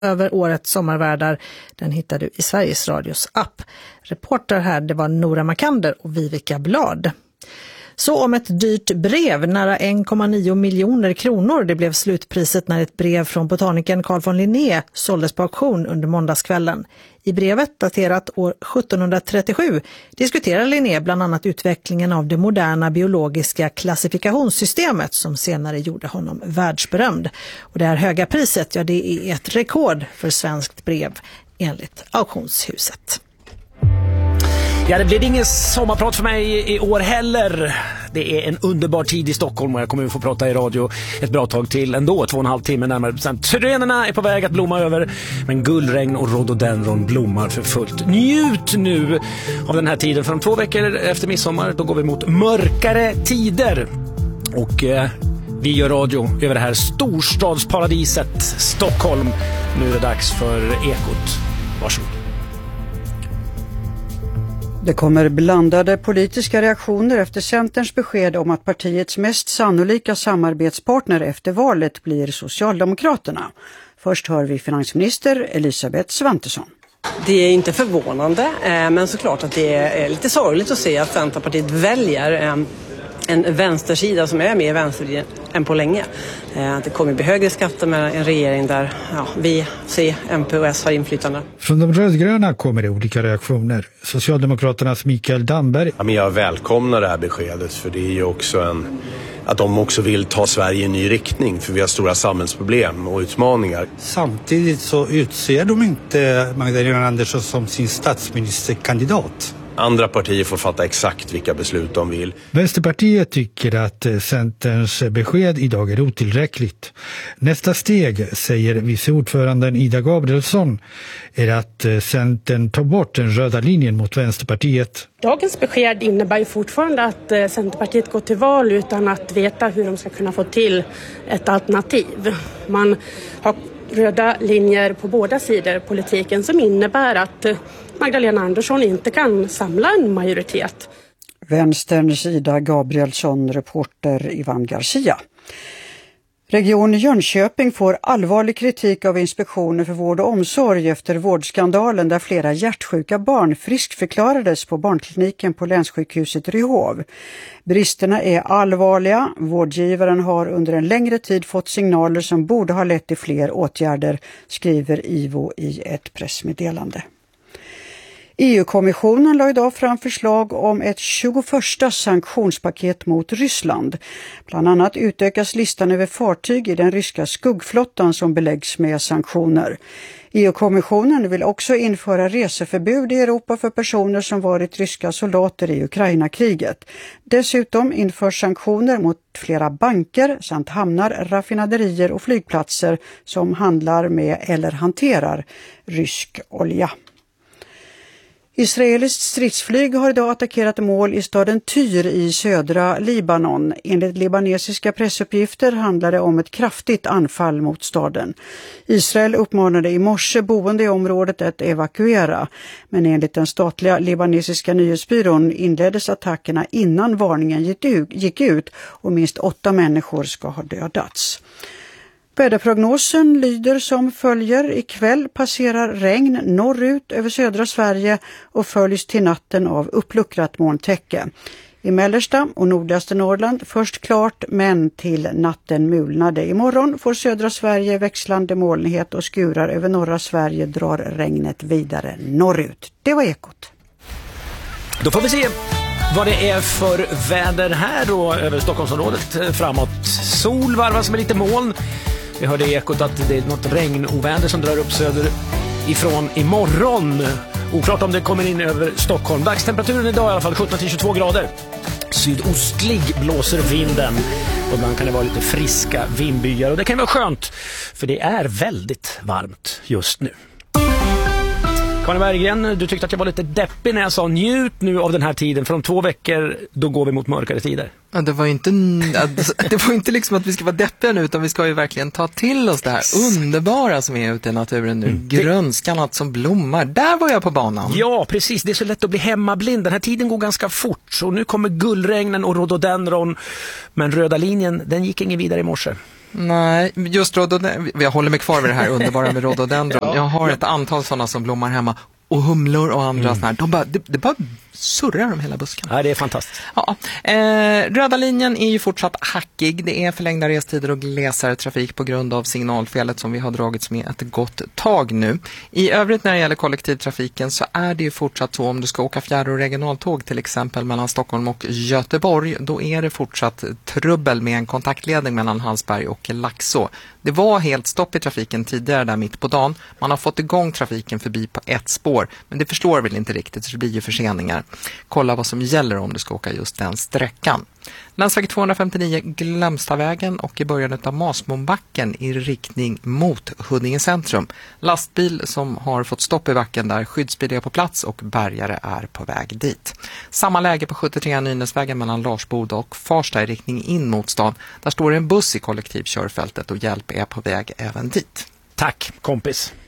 över årets sommarvärdar. Den hittar du i Sveriges Radios app. Reporter här, det var Nora Makander och Vivica Blad. Så om ett dyrt brev, nära 1,9 miljoner kronor. Det blev slutpriset när ett brev från botanikern Carl von Linné såldes på auktion under måndagskvällen. I brevet, daterat år 1737, diskuterar Linné bland annat utvecklingen av det moderna biologiska klassifikationssystemet som senare gjorde honom världsberömd. Och det här höga priset, ja, det är ett rekord för svenskt brev enligt auktionshuset. Ja, det blir ingen sommarprat för mig i år heller. Det är en underbar tid i Stockholm och jag kommer att få prata i radio ett bra tag till ändå. 2,5 timmar närmare bestämt. Syrenerna är på väg att blomma över, men gullregn och rhododendron blommar för fullt. Njut nu av den här tiden. För om 2 veckor efter midsommar, då går vi mot mörkare tider. Och vi gör radio över det här storstadsparadiset Stockholm. Nu är det dags för Ekot. Varsågod. Det kommer blandade politiska reaktioner efter Centerns besked om att partiets mest sannolika samarbetspartner efter valet blir Socialdemokraterna. Först hör vi finansminister Elisabeth Svantesson. Det är inte förvånande, men såklart att det är lite sorgligt att se att Centerpartiet väljer en vänstersida som är mer vänster än på länge. Det kommer bli högre skatter med en regering där vi, C, MP och S har inflytande. Från de rödgröna kommer det olika reaktioner. Socialdemokraternas Mikael Damberg. Ja, men jag välkomnar det här beskedet, för det är ju också att de också vill ta Sverige i en ny riktning, för vi har stora samhällsproblem och utmaningar. Samtidigt så utser de inte Magdalena Andersson som sin statsministerkandidat. Andra partier får fatta exakt vilka beslut de vill. Vänsterpartiet tycker att Centerns besked idag är otillräckligt. Nästa steg, säger vice ordföranden Ida Gabrielsson, är att Centern tar bort den röda linjen mot Vänsterpartiet. Dagens besked innebär ju fortfarande att Centerpartiet går till val utan att veta hur de ska kunna få till ett alternativ. Man har röda linjer på båda sidor politiken som innebär att Magdalena Andersson inte kan samla en majoritet. Vänsterns Ida Gabrielsson, reporter Ivan Garcia. Region Jönköping får allvarlig kritik av Inspektionen för vård och omsorg efter vårdskandalen där flera hjärtsjuka barn friskförklarades på barnkliniken på länssjukhuset Ryhov. Bristerna är allvarliga. Vårdgivaren har under en längre tid fått signaler som borde ha lett till fler åtgärder, skriver IVO i ett pressmeddelande. EU-kommissionen la idag fram förslag om ett 21:a sanktionspaket mot Ryssland. Bland annat utökas listan över fartyg i den ryska skuggflottan som beläggs med sanktioner. EU-kommissionen vill också införa reseförbud i Europa för personer som varit ryska soldater i Ukraina-kriget. Dessutom införs sanktioner mot flera banker samt hamnar, raffinaderier och flygplatser som handlar med eller hanterar rysk olja. Israeliskt stridsflyg har idag attackerat mål i staden Tyr i södra Libanon. Enligt libanesiska pressuppgifter handlar det om ett kraftigt anfall mot staden. Israel uppmanade i morse boende i området att evakuera. Men enligt den statliga libanesiska nyhetsbyrån inleddes attackerna innan varningen gick ut och minst 8 människor ska ha dödats. Väderprognosen lyder som följer. Ikväll passerar regn norrut över södra Sverige och följs till natten av uppluckrat molntäcke. I mellersta och nordligaste Norrland först klart, men till natten mulnade. Imorgon får södra Sverige växlande molnighet och skurar över norra Sverige drar regnet vidare norrut. Det var Ekot. Då får vi se vad det är för väder här då över Stockholmsområdet framåt. Sol varvas med lite moln. Vi hörde i Ekot att det är något regnoväder som drar upp söder ifrån imorgon. Oklart om det kommer in över Stockholm. Dagstemperaturen idag i alla fall 17-22 grader. Sydostlig blåser vinden. Och ibland kan det vara lite friska vindbyar. Och det kan vara skönt, för det är väldigt varmt just nu. Karin Berggren, du tyckte att jag var lite deppig när jag sa njut nu av den här tiden. För om 2 veckor, då går vi mot mörkare tider. Ja, det var inte liksom att vi ska vara deppiga nu, utan vi ska ju verkligen ta till oss det här underbara som är ute i naturen nu. Grönskan, något som blommar. Där var jag på banan. Ja, precis. Det är så lätt att bli hemmablind. Den här tiden går ganska fort. Så nu kommer gullregnen och rhododendron. Men röda linjen, den gick ingen vidare i morse. Nej, just rhododendron. Jag håller mig kvar vid det här underbara med rhododendron. Jag har ett antal sådana som blommar hemma. Och humlor och andra sådana här. Det bara surrar om hela busken. Ja, det är fantastiskt. Ja. Röda linjen är ju fortsatt hackig. Det är förlängda restider och glesare trafik på grund av signalfelet som vi har dragits med ett gott tag nu. I övrigt när det gäller kollektivtrafiken så är det ju fortsatt så om du ska åka fjärr- och regionaltåg till exempel mellan Stockholm och Göteborg, då är det fortsatt trubbel med en kontaktledning mellan Hallsberg och Laxå. Det var helt stopp i trafiken tidigare där mitt på dagen. Man har fått igång trafiken förbi på ett spår, men det förstår väl inte riktigt så det blir ju förseningar. Kolla vad som gäller om du ska åka just den sträckan. Länsväg 259 Glömstavägen och i början av Masmonbacken i riktning mot Huddinge centrum. Lastbil som har fått stopp i backen där, skyddsbil är på plats och bärgare är på väg dit. Samma läge på 73 Nynäsvägen mellan Larsboda och Farsta i riktning in mot stan. Där står en buss i kollektivkörfältet och hjälp är på väg även dit. Tack kompis.